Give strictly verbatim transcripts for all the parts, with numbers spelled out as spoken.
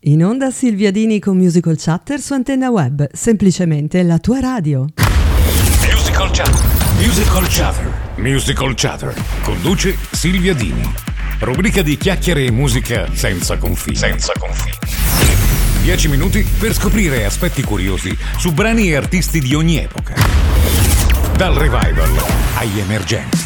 In onda Silvia Dini con Musical Chatter su Antenna Web, semplicemente la tua radio. Musical Chatter, Musical Chatter, Musical Chatter. Conduce Silvia Dini. Rubrica di chiacchiere e musica senza confini. Senza confini. Dieci minuti per scoprire aspetti curiosi su brani e artisti di ogni epoca. Dal revival agli emergenti.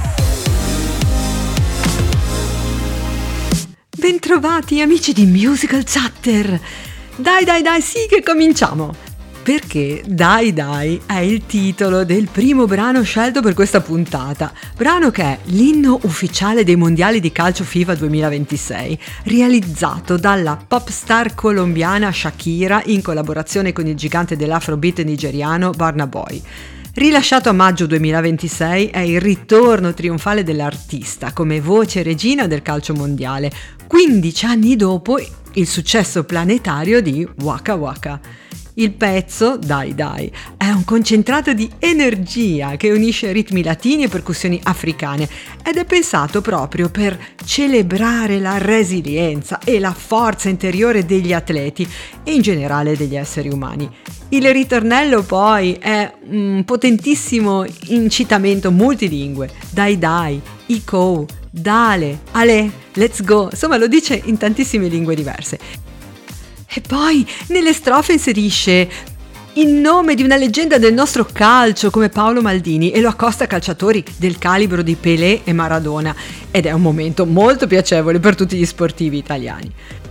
Bentrovati amici di Musical Chatter! Dai dai dai, sì che cominciamo! Perché Dai Dai è il titolo del primo brano scelto per questa puntata, brano che è l'inno ufficiale dei mondiali di calcio FIFA duemilaventisei, realizzato dalla pop star colombiana Shakira in collaborazione con il gigante dell'afrobeat nigeriano Burna Boy. Rilasciato a maggio duemilaventisei, è il ritorno trionfale dell'artista come voce regina del calcio mondiale, quindici anni dopo il successo planetario di Waka Waka. Il pezzo, Dai Dai, è un concentrato di energia che unisce ritmi latini e percussioni africane ed è pensato proprio per celebrare la resilienza e la forza interiore degli atleti e in generale degli esseri umani. Il ritornello poi è un potentissimo incitamento multilingue. Dai Dai, Iko, Dale, Ale, Let's Go, insomma lo dice in tantissime lingue diverse. E poi nelle strofe inserisce il nome di una leggenda del nostro calcio come Paolo Maldini e lo accosta a calciatori del calibro di Pelé e Maradona ed è un momento molto piacevole per tutti gli sportivi italiani.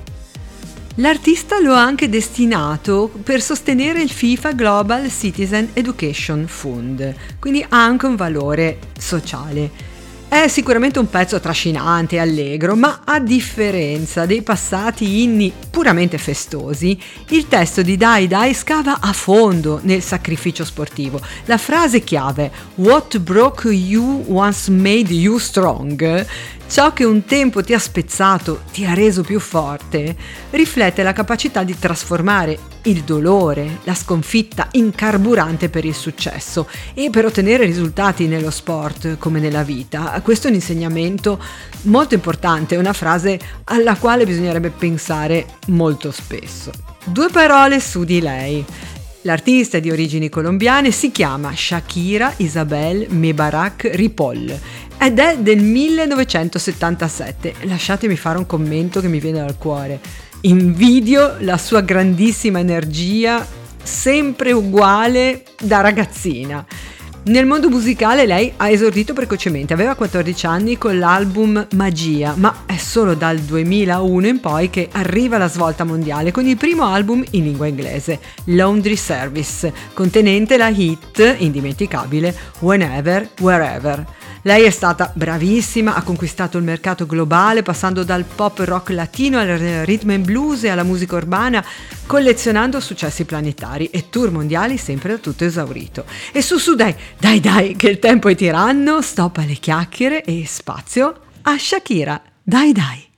L'artista lo ha anche destinato per sostenere il FIFA Global Citizen Education Fund, quindi ha anche un valore sociale. È sicuramente un pezzo trascinante e allegro, ma a differenza dei passati inni puramente festosi, il testo di Dai Dai scava a fondo nel sacrificio sportivo. La frase chiave "What broke you once made you strong", ciò che un tempo ti ha spezzato ti ha reso più forte, riflette la capacità di trasformare il dolore, la sconfitta in carburante per il successo e per ottenere risultati nello sport come nella vita. Questo è un insegnamento molto importante, una frase alla quale bisognerebbe pensare molto spesso. Due parole su di lei. L'artista di origini colombiane si chiama Shakira Isabel Mebarak Ripoll ed è del millenovecentosettantasette. Lasciatemi fare un commento che mi viene dal cuore. Invidio la sua grandissima energia, sempre uguale da ragazzina. Nel mondo musicale lei ha esordito precocemente, aveva quattordici anni con l'album Magia, ma è solo dal duemilauno in poi che arriva la svolta mondiale con il primo album in lingua inglese, Laundry Service, contenente la hit indimenticabile Whenever, Wherever. Lei è stata bravissima, ha conquistato il mercato globale passando dal pop rock latino al rhythm and blues e alla musica urbana, collezionando successi planetari e tour mondiali sempre da tutto esaurito. E su su dai, dai dai, che il tempo è tiranno, stop alle chiacchiere e spazio a Shakira. Dai dai.